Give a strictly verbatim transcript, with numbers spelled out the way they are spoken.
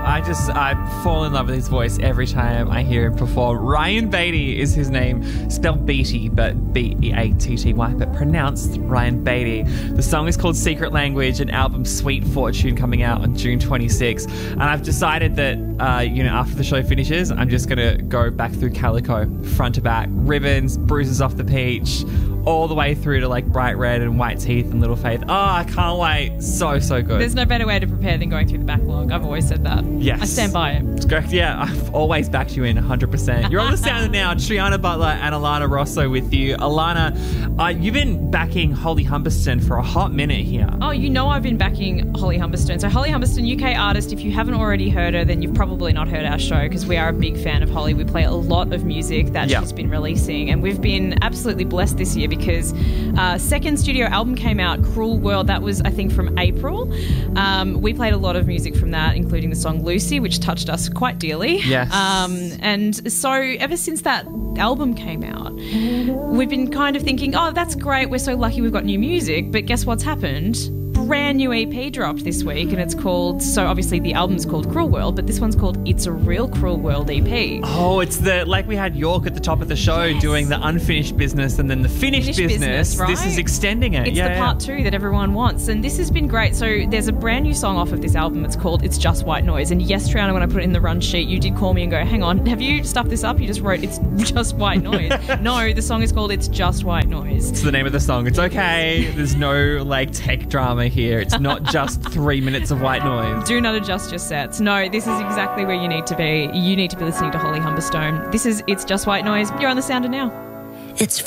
I just, I fall in love with his voice every time I hear him perform. Ryan Beatty is his name, spelled Beatty, but B E A T T Y, but pronounced Ryan Beatty. The song is called Secret Language, an album Sweet Fortune coming out on June twenty-sixth. And I've decided that, uh, you know, after the show finishes, I'm just going to go back through Calico, front to back, ribbons, bruises off the peach, all the way through to like Bright Red and White Teeth and Little Faith. Oh, I can't wait. So, so good. There's no better way to prepare than going through the backlog. I've always said that. Yes. I stand by it. It's correct. Yeah, I've always backed you in one hundred percent. You're on the sound now. Triana Butler and Alana Rosso with you. Alana, uh, you've been backing Holly Humberston for a hot minute here. Oh, you know I've been backing Holly Humberston. So Holly Humberston, U K artist. If you haven't already heard her, then you've probably not heard our show because we are a big fan of Holly. We play a lot of music that yep. she's been releasing, and we've been absolutely blessed this year because uh, second studio album came out, Cruel World. That was, I think, from April. Um, we played a lot of music from that, including the song Lucy, which touched us quite dearly. Yes. Um, and so ever since that album came out, we've been kind of thinking, oh, that's great, we're so lucky we've got new music. But guess what's happened? Brand new E P dropped this week, and it's called, so obviously the album's called Cruel World, but this one's called It's a Real Cruel World E P. Oh, it's the, like we had York at the top of the show yes. doing the unfinished business and then the finished, finished business. business, right? This is extending it. It's yeah, the yeah. part two that everyone wants, and this has been great. So there's a brand new song off of this album. It's called It's Just White Noise. And yes, Triana, when I put it in the run sheet, you did call me and go, hang on, have you stuffed this up? You just wrote It's Just White Noise. No, the song is called It's Just White Noise. It's the name of the song. It's okay. There's no like tech drama here. It's not just three minutes of white noise. Do not adjust your sets. No, this is exactly where you need to be. You need to be listening to Holly Humberstone. This is It's Just White Noise. You're on the Sounder now. It's